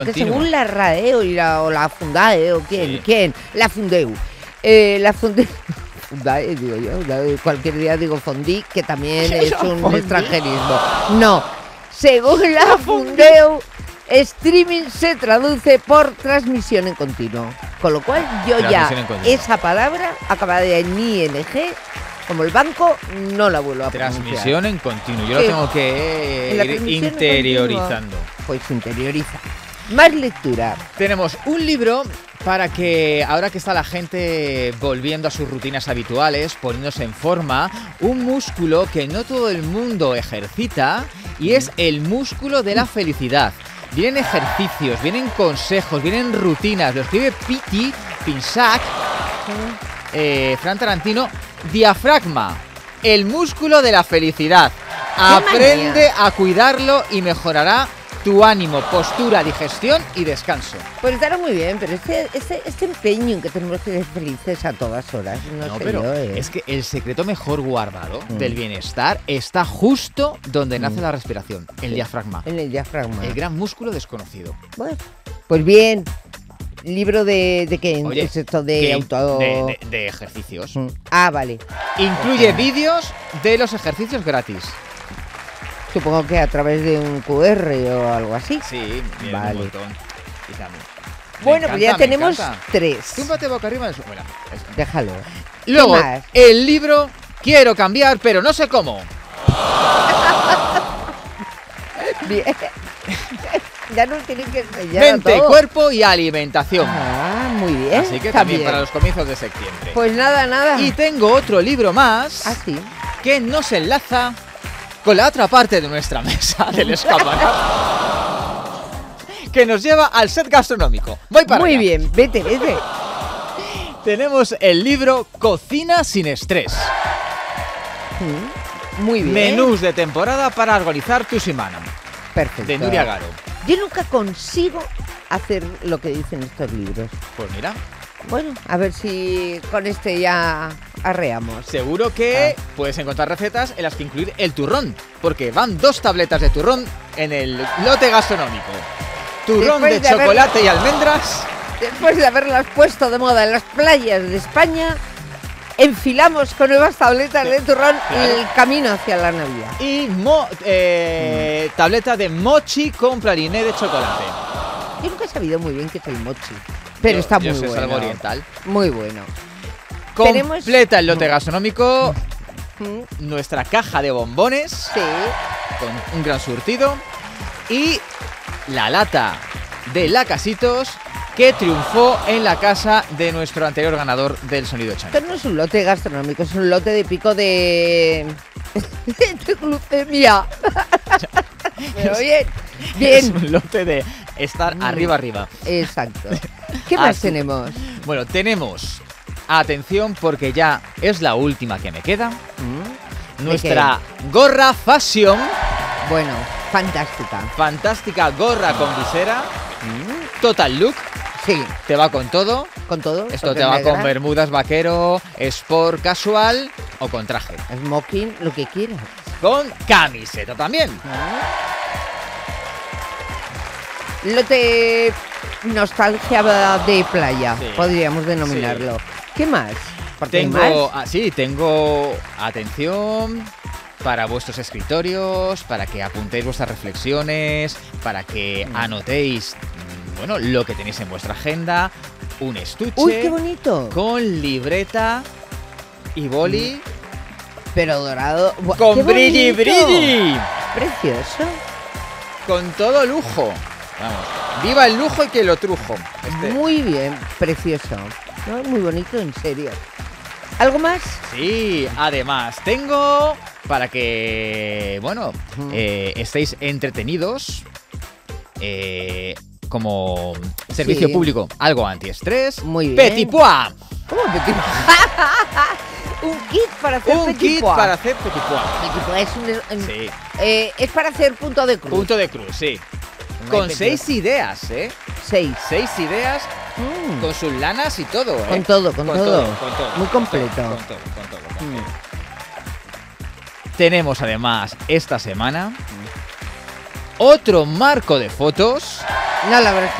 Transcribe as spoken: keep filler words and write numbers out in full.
Que Continua. según la RAE y la, o la Fundae o quién, Sí. quién, la Fundeu, eh, la Funde, Fundae digo yo, la- cualquier día digo Fondi, que también es un Fondi? extranjerismo. No, según la Fundeu, streaming se traduce por transmisión en continuo, con lo cual yo ya Transmisión en continuo. esa palabra acabada en I N G, como el banco, no la vuelvo a pronunciar. Transmisión en continuo. Yo Sí. lo tengo que En la ir transmisión en interiorizando. Pues interioriza. Más lectura. Tenemos un libro para que, ahora que está la gente volviendo a sus rutinas habituales, poniéndose en forma, un músculo que no todo el mundo ejercita y es el músculo de la felicidad. Vienen ejercicios, vienen consejos, vienen rutinas. Lo escribe Piti Pinsac, eh, Fran Tarantino. Diafragma, el músculo de la felicidad. Aprende manía! a cuidarlo y mejorará tu ánimo, postura, digestión y descanso. Pues estará muy bien, pero este, este, este empeño en que tenemos que ser felices a todas horas, no, No, sé pero yo, ¿eh? es que el secreto mejor guardado Mm. del bienestar está justo donde nace Mm. la respiración, el Sí. diafragma, En el diafragma. el gran músculo desconocido. Bueno, pues bien. ¿Libro de, de qué? Oye, ¿Es esto de que- auto...? de, de- de ejercicios. Mm. Ah, vale. Incluye vídeos de los ejercicios gratis. Supongo que a través de un Q R o algo así. Sí, bien, Vale. un montón. Y también. Me Bueno, pues ya encanta, me tenemos encanta. tres. Túmbate boca arriba en el suelo. Bueno, eso. Déjalo. Luego, ¿Qué más? el libro Quiero cambiar, pero no sé cómo. Bien. Ya nos tienen que enseñar Mente, a todo. cuerpo y alimentación. Ah, muy bien. Así que está también bien. para los comienzos de septiembre. Pues nada, nada. Y tengo otro libro más Ah, sí. que nos enlaza con la otra parte de nuestra mesa del escaparate. Que nos lleva al set gastronómico. Voy para Muy allá. bien, vete, vete. Tenemos el libro Cocina sin estrés. Mm, Muy bien. Menús de temporada para organizar tu semana. Perfecto. De Nuria Garo. Yo nunca consigo hacer lo que dicen estos libros. Pues mira, Bueno, a ver si con este ya arreamos. seguro que Ah. puedes encontrar recetas en las que incluir el turrón. Porque van dos tabletas de turrón en el lote gastronómico. Turrón Después de de haber- chocolate y almendras. Después de haberlas puesto de moda en las playas de España, enfilamos con nuevas tabletas de turrón Claro. el camino hacia la Navidad. Y mo- eh, tableta de mochi con praliné de chocolate. Yo nunca he sabido muy bien qué es el mochi, pero Yo- está yo muy sé, es bueno. algo oriental. Muy bueno. Tenemos- Completa el lote gastronómico Mm, nuestra caja de bombones Sí. con un gran surtido y la lata de Lacasitos que triunfó en la casa de nuestro anterior ganador del sonido Chan. Esto no es un lote gastronómico, es un lote de pico de... de glucemia. Pero bien, Es bien. un lote de estar Mm. arriba arriba. Exacto. ¿Qué más Así. tenemos? Bueno, tenemos, atención porque ya es la última que me queda, Mm, nuestra gorra fashion, Bueno, fantástica. fantástica gorra con visera, Mm, total look, Sí, te va con todo. con todo. Esto porque te va negra, con bermudas vaquero, sport casual o con traje. smoking, lo que quieras. Con camiseta también. Lote nostalgia de playa, Sí, podríamos denominarlo. ¿Qué más? Porque hay más. Tengo, ah, sí, tengo atención para vuestros escritorios, para que apuntéis vuestras reflexiones, para que Mm. anotéis, mm, bueno, lo que tenéis en vuestra agenda, un estuche Uy, qué bonito. con libreta y boli, Pero dorado. Buah, con qué brilli bonito. brilli, Precioso. con todo lujo. Vamos, viva el lujo y que lo trujo. Este- Muy bien, precioso. No, muy bonito, en serio. ¿Algo más? Sí, además tengo para que, bueno, Ujú. eh, estéis entretenidos eh, como servicio Sí. público, algo antiestrés. Muy bien. Petit Pois, ¿Cómo petit pois? Un kit para hacer un petit kit pois. para hacer Petit Pois. Petit pois es, un- un- Sí, eh, es para hacer punto de cruz. punto de cruz, sí. Ay, Con petit seis pois. ideas, ¿eh? Seis. Seis ideas Mm. con sus lanas y todo, ¿eh? Con todo, con todo. con todo, Muy con completo. todo, con todo, con todo, con todo. Mm. Tenemos además esta semana otro marco de fotos No lo habrás